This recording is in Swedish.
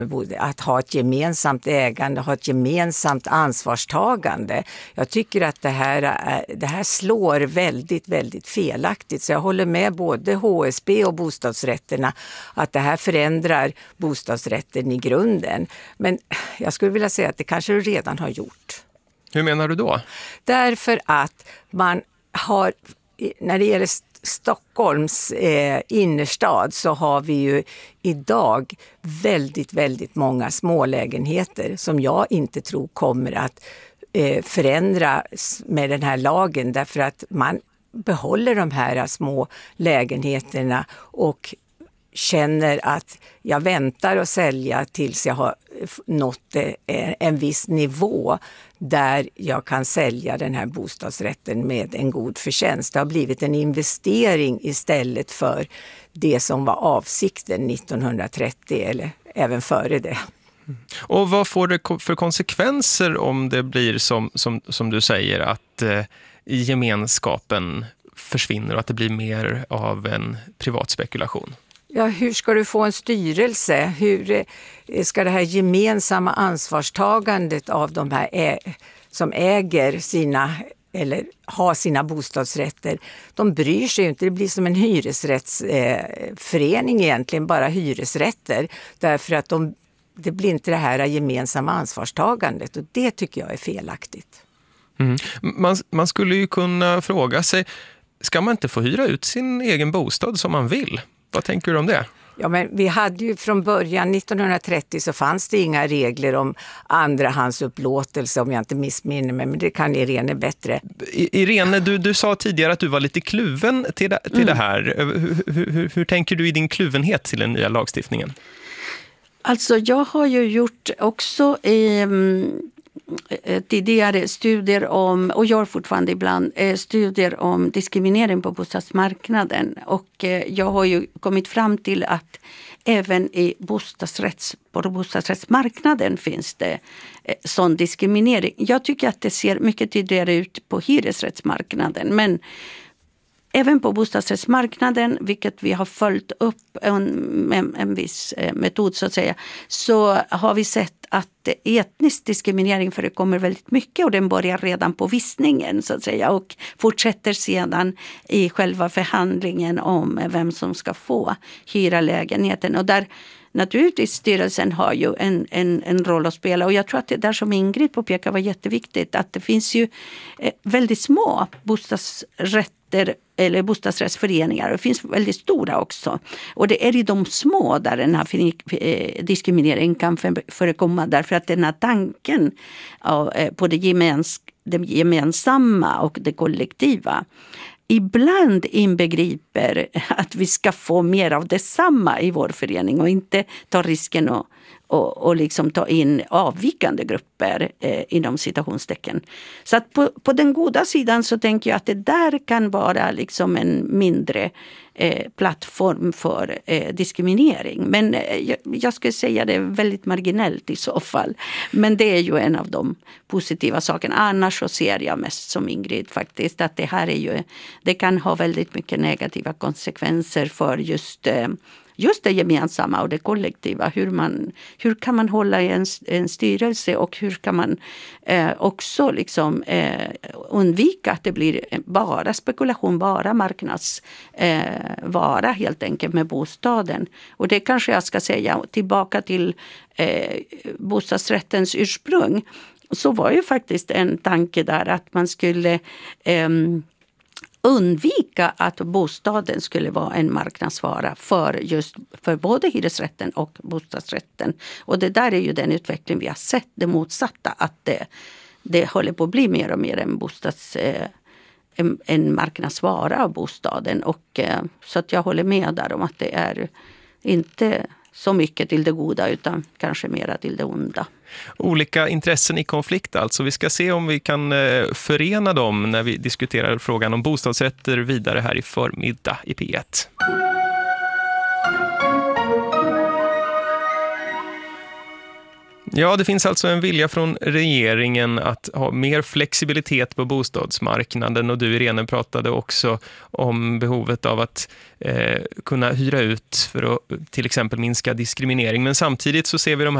Att ha ett gemensamt ägande, ha ett gemensamt ansvarstagande. Jag tycker att det här slår väldigt, väldigt felaktigt. Så jag håller med både HSB och bostadsrätterna att det här förändrar bostadsrätten i grunden. Men jag skulle vilja säga att det kanske redan har gjort. Hur menar du då? Därför att man har, när det gäller Stockholms innerstad så har vi ju idag väldigt, väldigt många smålägenheter som jag inte tror kommer att förändras med den här lagen, därför att man behåller de här små lägenheterna och känner att jag väntar att sälja tills jag har nått en viss nivå där jag kan sälja den här bostadsrätten med en god förtjänst. Det har blivit en investering istället för det som var avsikten 1930 eller även före det. Och vad får det för konsekvenser om det blir som du säger att gemenskapen försvinner och att det blir mer av en privat spekulation? Ja, hur ska du få en styrelse? Hur ska det här gemensamma ansvarstagandet av de här som äger sina eller har sina bostadsrätter, de bryr sig ju inte. Det blir som en hyresrättsförening egentligen, bara hyresrätter. Därför att det blir inte det här gemensamma ansvarstagandet, och det tycker jag är felaktigt. Mm. Man skulle ju kunna fråga sig, ska man inte få hyra ut sin egen bostad som man vill? Vad tänker du om det? Ja, men vi hade ju från början, 1930 så fanns det inga regler om andrahandsupplåtelse, om jag inte missminner mig, men det kan Irene bättre. Irene, du sa tidigare att du var lite kluven till det här. Hur tänker du i din kluvenhet till den nya lagstiftningen? Alltså jag har ju gjort också tidigare studier om, och gör fortfarande ibland, studier om diskriminering på bostadsmarknaden. Och jag har ju kommit fram till att även på bostadsrättsmarknaden finns det sån diskriminering. Jag tycker att det ser mycket tydligare ut på hyresrättsmarknaden, men även på bostadsrättsmarknaden, vilket vi har följt upp en viss metod så att säga, så har vi sett att etnisk diskriminering förekommer väldigt mycket, och den börjar redan på visningen så att säga och fortsätter sedan i själva förhandlingen om vem som ska få hyra lägenheten. Och där naturligtvis styrelsen har ju en roll att spela, och jag tror att det där som Ingrid påpekar var jätteviktigt, att det finns ju väldigt små bostadsrätter eller bostadsrättsföreningar. Det finns väldigt stora också. Och det är i de små där den här diskrimineringen kan förekomma, därför att den här tanken på det gemensamma och det kollektiva ibland inbegriper att vi ska få mer av detsamma i vår förening och inte ta risken och liksom ta in avvikande grupper inom citationstecken. Så att på den goda sidan så tänker jag att det där kan vara liksom en mindre plattform för diskriminering. Men jag skulle säga det är väldigt marginellt i så fall. Men det är ju en av de positiva sakerna. Annars så ser jag mest som Ingrid faktiskt att det här är ju, det kan ha väldigt mycket negativa konsekvenser för just det gemensamma och det kollektiva. Hur kan man hålla i en styrelse, och hur kan man också liksom, undvika att det blir bara spekulation, bara marknadsvara helt enkelt med bostaden. Och det kanske jag ska säga tillbaka till bostadsrättens ursprung. Så var ju faktiskt en tanke där att man skulle undvika att bostaden skulle vara en marknadsvara för både hyresrätten och bostadsrätten. Och det där är ju den utveckling vi har sett, det motsatta, att det håller på att bli mer och mer en marknadsvara av bostaden. Och så att jag håller med där om att det är inte så mycket till det goda utan kanske mera till det onda. Olika intressen i konflikt alltså. Vi ska se om vi kan förena dem när vi diskuterar frågan om bostadsrätter vidare här i förmiddag i P1. Ja, det finns alltså en vilja från regeringen att ha mer flexibilitet på bostadsmarknaden, och du, Irene, pratade också om behovet av att kunna hyra ut för att till exempel minska diskriminering. Men samtidigt så ser vi de